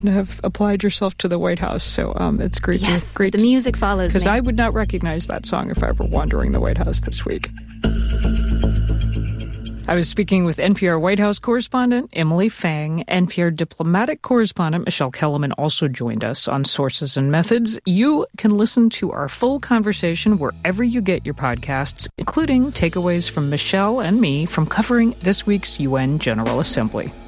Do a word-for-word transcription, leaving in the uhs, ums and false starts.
have applied yourself to the White House, so um, it's great yes, to great the music follows because me. I would not recognize that song if I were wandering the White House this week. I was speaking with N P R White House correspondent Emily Fang. N P R diplomatic correspondent Michelle Kellerman also joined us on Sources and Methods. You can listen to our full conversation wherever you get your podcasts, including takeaways from Michelle and me from covering this week's U N General Assembly.